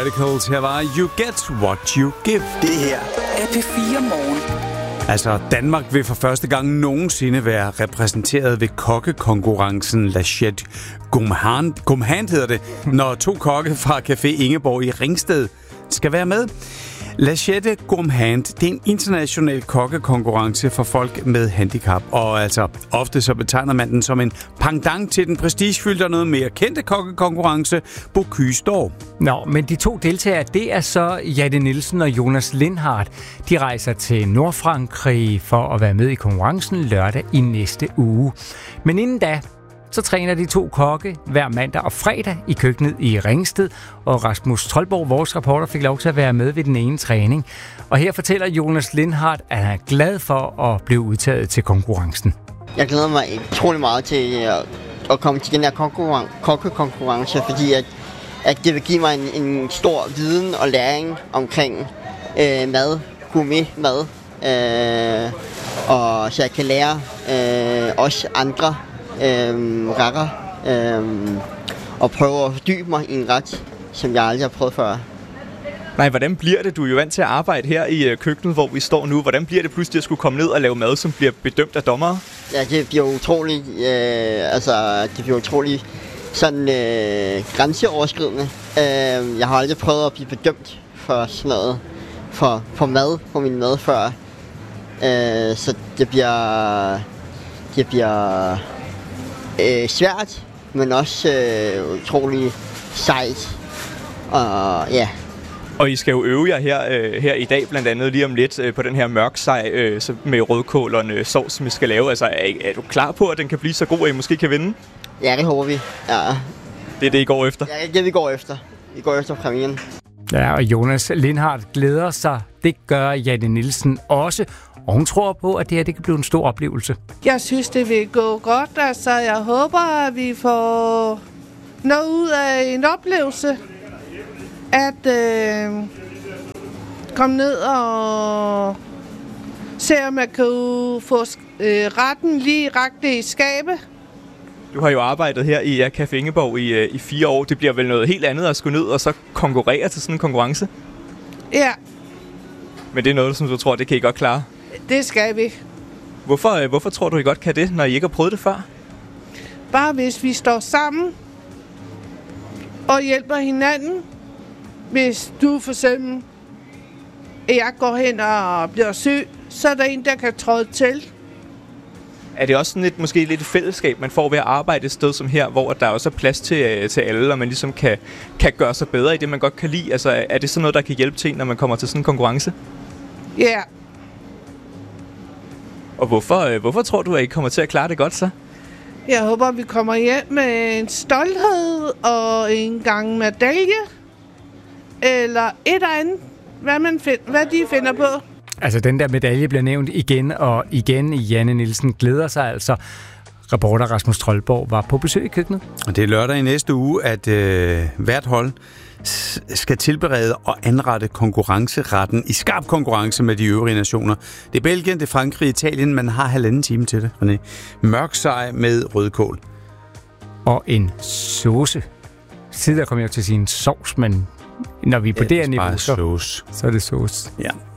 Radicals. Her var You Get What You Give. Det her er P4 Morgen. Altså, Danmark vil for første gang nogensinde være repræsenteret ved kokkekonkurrencen Lachette Gourmand hedder det, når 2 kokke fra Café Ingeborg i Ringsted skal være med. Lachette Gourmand, det er en international kokkekonkurrence for folk med handicap. Og altså, ofte så betegner man den som en pendant til den prestigefyldte og noget mere kendte kokkekonkurrence Bocuse d'Or. Nå, men de 2 deltagere, det er så Janne Nielsen og Jonas Lindhardt. De rejser til Nordfrankrig for at være med i konkurrencen lørdag i næste uge. Men inden da, så træner de 2 kokke hver mandag og fredag i køkkenet i Ringsted, og Rasmus Troldborg, vores reporter, fik lov til at være med ved den ene træning. Og her fortæller Jonas Lindhardt, at han er glad for at blive udtaget til konkurrencen. Jeg glæder mig utrolig meget til at komme til den her kokkekonkurrence, fordi at det vil give mig en stor viden og læring omkring mad, gourmet-mad, og så jeg kan lære også andre retter og prøve at fordybe mig i en ret, som jeg aldrig har prøvet før. Nej, hvordan bliver det? Du er jo vant til at arbejde her i køkkenet, hvor vi står nu. Hvordan bliver det pludselig at skulle komme ned og lave mad, som bliver bedømt af dommere? Ja, det bliver utroligt, sådan grænseoverskridende. Jeg har aldrig prøvet at blive bedømt for sådan noget, for mad, for min mad før. Så det bliver svært, men også utrolig sejt. Og ja. Og I skal jo øve jer her i dag, blandt andet lige om lidt på den her mørksej med rødkål og en sovs, som I skal lave. Altså, er du klar på, at den kan blive så god, at I måske kan vinde? Ja, det håber vi. Ja. Det er det, I går efter? Ja, det vi går efter. Vi går efter premieren. Ja, og Jonas Lindhardt glæder sig. Det gør Janne Nielsen også. Og hun tror på, at det her det kan blive en stor oplevelse. Jeg synes, det vil gå godt. Altså, jeg håber, at vi får noget ud af en oplevelse. At komme ned og se, om jeg kan få retten lige rakt i skabet. Du har jo arbejdet her i Café Ingeborg i 4 år. Det bliver vel noget helt andet at skulle ned og så konkurrere til sådan en konkurrence? Ja. Men det er noget, som du tror, det kan I godt klare? Det skal vi. Hvorfor tror du, I godt kan det, når I ikke har prøvet det før? Bare hvis vi står sammen og hjælper hinanden. Hvis du for eksempel, jeg går hen og bliver syg, så er der en, der kan træde til. Er det også sådan måske lidt et fællesskab, man får ved at arbejde et sted som her, hvor der også er plads til alle, og man ligesom kan gøre sig bedre i det, man godt kan lide? Altså, er det sådan noget, der kan hjælpe til, når man kommer til sådan en konkurrence? Ja. Yeah. Og hvorfor tror du, at I kommer til at klare det godt så? Jeg håber, vi kommer hjem med en stolthed og en gang medalje. Eller et eller andet, hvad de finder på. Altså, den der medalje bliver nævnt igen og igen. Janne Nielsen glæder sig altså. Reporter Rasmus Troldborg var på besøg i køkkenet. Og det er lørdag i næste uge, at hvert hold skal tilberede og anrette konkurrenceretten i skarp konkurrence med de øvrige nationer. Det er Belgien, det er Frankrig, Italien. Man har 1,5 time til det. René. Mørksej med rødkål. Og en sauce. Tidligere kom jeg til at sige en sovs, men når vi er på det her niveau, så er det sauce. Ja.